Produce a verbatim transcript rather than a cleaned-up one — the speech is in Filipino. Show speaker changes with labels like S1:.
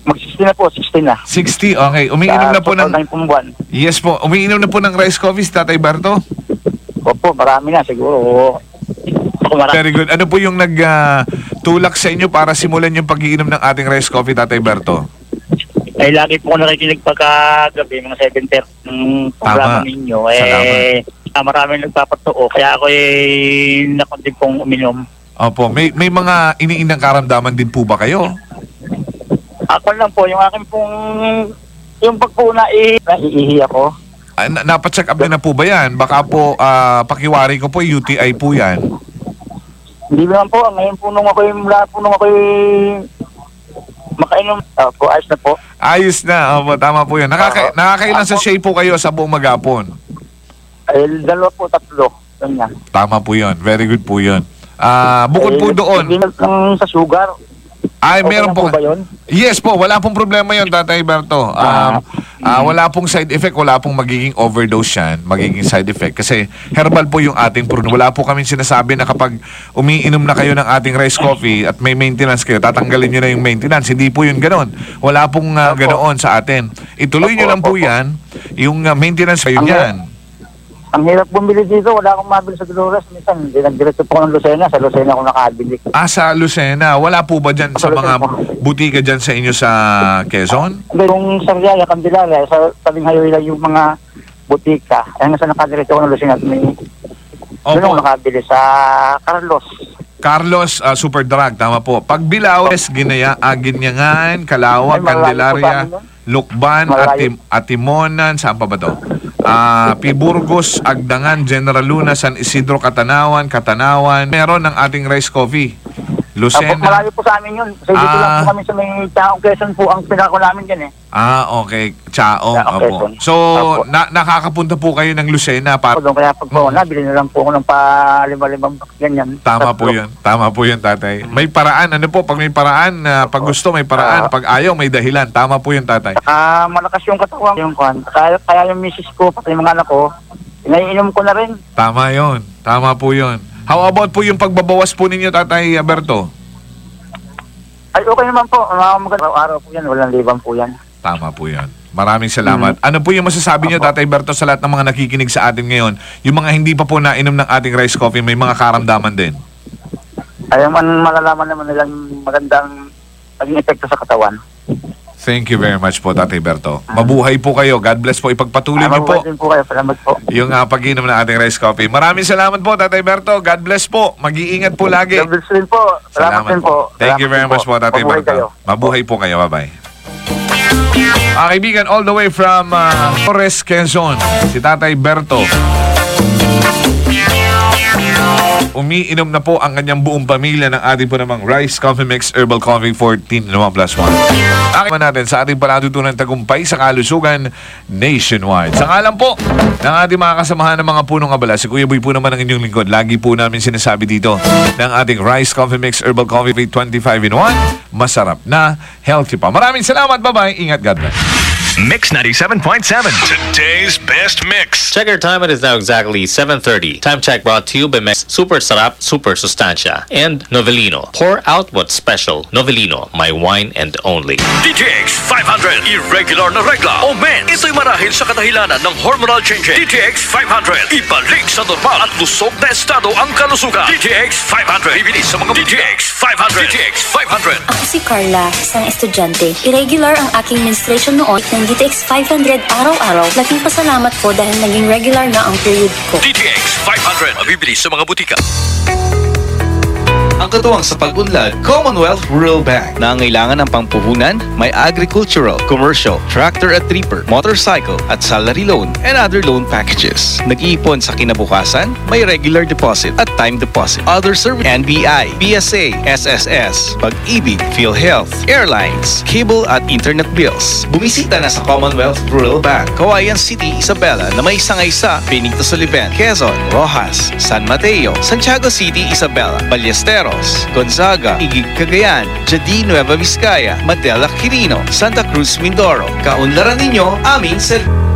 S1: Mag-sixty na po, sixty na.
S2: sixty, okay. Umiinom na po ng...
S1: buwan.
S2: Yes po, umiinom na po ng rice coffee, Tatay Berto?
S1: Opo, marami na siguro. Opo, marami.
S2: Very good. Ano po yung nag-tulak sa inyo para simulan yung pag-iinom ng ating rice coffee, Tatay Berto?
S1: Eh, lagi po ako nakikinig pagkagabi, mga seven thirty ng programa
S2: Tama.
S1: ninyo. Eh, ah, marami nagpapatuo, kaya ako eh, nakunti pong uminom.
S2: Opo, may, may mga iniinang karamdaman din po ba kayo?
S1: Ako lang po, yung akin pong, yung pagpuna eh, naiihi ako.
S2: Ah, na, napacheck up na, na po ba yan? Baka po, ah, pakiwari ko po, U T I po yan.
S1: Hindi naman po, ngayon po nung ako yung, mula po nung ako yung makainom, uh, po, ayos na po.
S2: Ayos na, opo, tama po yan. Nakaka, nakakailan sa shape po kayo sa buong magapon?
S1: Ay, dalawa po, tatlo. Ganyan.
S2: Tama po yun, very good po yun. Ah, bukod po
S1: Eh,
S2: doon,
S1: Hindi lang sa sugar.
S2: ay
S1: Okay
S2: meron
S1: lang po
S2: po.
S1: ba yun?
S2: Yes po, wala pong problema yun, Tatay Berto. Um, ah, wala pong side effect, wala pong magiging overdose yan, magiging side effect. Kasi herbal po yung ating product. Wala po kami sinasabi na kapag umiinom na kayo ng ating rice coffee at may maintenance kayo, tatanggalin nyo na yung maintenance. Hindi po yun ganon. Wala pong uh, ganoon sa atin. Ituloy nyo lang po yan, yung uh, maintenance kayo yan.
S1: Ang hirap bumili dito, wala akong mabili sa Dolores. Minsan, hindi nagdiretso po ako ng Lucena. Sa Lucena ako nakabili.
S2: Ah, sa Lucena, wala po ba dyan sa mga butika dyan sa inyo sa Quezon?
S1: Hindi, yung Sariaya, Candelaria, sa tabing highway lang yung mga butika. Kaya nga sa nakadiretso ako ng Lucena, may doon ako nakabili sa Carlos.
S2: Carlos uh, Super Drug, tama po. Pagbilawas, Ginaya, uh, Ginyangan, Calawag,
S1: Ay, malayo po
S2: Candelaria,
S1: sa amin yun.
S2: Lukban,
S1: Malayo.
S2: Atim, Atimonan, saan pa ba to? Ah, Piburgos, Agdangan, General Luna, San Isidro, Katanawan, Katanawan. Meron ng ating rice coffee.
S1: Tapos
S2: Lucena.
S1: malayo po sa amin yun. Kasi dito
S2: Ah.
S1: lang po kami sa may Chaong Quezon po ang pinako namin dyan eh.
S2: Ah, okay. Chaong.
S1: Chaong,
S2: Opo.
S1: Quezon.
S2: So,
S1: Opo.
S2: na nakakapunta po kayo ng Lucena para...
S1: Ako doon, kaya pag po, nabili na lang po ako ng pa-lima-limang ganyan.
S2: Tama po
S1: Tatlo.
S2: yun. Tama po yun, tatay. May paraan. Ano po? Pag may paraan, ah, pag gusto, may paraan. Pag ayaw, may dahilan. Tama po yun, tatay.
S1: Ah, malakas yung katawan yung kwan. Kaya, kaya yung misis ko, pati yung mga anak ko, naiinom ko na rin.
S2: Tama yun. Tama po yun. How about po yung pagbabawas po ninyo, Tatay Berto?
S1: Ay, okay naman po. Mga maganda araw po yan. Walang libang po yan.
S2: Tama po yun. Maraming salamat. Ano po yung masasabi nyo, Tatay Berto, sa lahat ng mga nakikinig sa atin ngayon? Yung mga hindi pa po nainom ng ating rice coffee, may mga karamdaman din.
S1: Ay, man, malalaman naman nilang magandang naging epekto sa katawan.
S2: Thank you very much po, Tatay Berto. Mabuhay po kayo. God bless po. Ipagpatuloy
S1: Ay,
S2: nyo po
S1: mabuhay din po kayo. Salamat po.
S2: yung uh, pag-inom ng ating rice coffee. Maraming salamat po, Tatay Berto. God bless po. Mag-iingat po lagi.
S1: God bless din po. Salamat, din po.
S2: Thank you
S1: Salamat
S2: very
S1: din
S2: much po, Tatay
S1: Mabuhay
S2: Berto.
S1: kayo.
S2: Mabuhay po kayo. Bye-bye. Mga kaibigan, all the way from uh, Torres, Quezon, si Tatay Berto. Umiinom na po ang kanyang buong pamilya ng ating po namang Rice Coffee Mix Herbal Coffee fourteen in one plus one. Akin natin sa ating palatutunan tagumpay sa kalusugan nationwide. Sa ngalan po ng ating mga kasamahan ng mga punong abala, si Kuya Boy po naman ang inyong lingkod. Lagi po namin sinasabi dito ng ating Rice Coffee Mix Herbal Coffee twenty-five in one. Masarap na, healthy pa. Maraming salamat. Bye-bye. Ingat. God bless.
S3: Mix ninety-seven point seven. Today's best mix.
S4: Check your time. It is now exactly seven thirty. Time check brought to you by Mix Super Sarap, Super Sustancia, and Novelino. Pour out what's special. Novelino, my wine and only.
S3: D T X five hundred. Irregular na regla. O men, ito'y marahil sa kadahilanan ng hormonal changes. D T X five hundred. Ibalik sa normal at lusog na estado ang kalusugan. D T X five hundred. Bibili sa mga D T X five hundred. D T X five hundred.
S5: Ako si Carla, isang estudyante. Irregular ang aking menstruation noon ng D T X five hundred araw-araw. Laking pasalamat po dahil naging regular na ang period ko.
S3: D T X five hundred. Mabibili sa mga butika.
S6: Ang katuwang sa pag-unlad, Commonwealth Rural Bank. Nangailangan ng pampuhunan, may agricultural, commercial, tractor at reaper, motorcycle at salary loan and other loan packages. Nag-iipon sa kinabukasan, may regular deposit at time deposit. Other service, N B I, P S A, S S S, Pag-ibig, PhilHealth, airlines, cable at internet bills. Bumisita na sa Commonwealth Rural Bank, Cauayan City, Isabela na may sangay sa Benito Soliven, Quezon, Rojas, San Mateo, Santiago City, Isabela, Ballesteros, Gonzaga, Igig, Cagayan, Jadi, Nueva Vizcaya, Madela, Quirino, Santa Cruz, Mindoro. Kaunlaran ninyo aming service.